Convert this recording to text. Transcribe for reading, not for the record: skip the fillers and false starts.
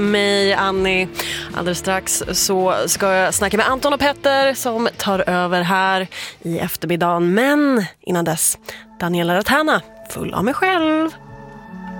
Mig, Annie. Alldeles strax så ska jag snacka med Anton och Petter som tar över här i eftermiddagen. Men innan dess, Daniela Ratana, full av mig själv.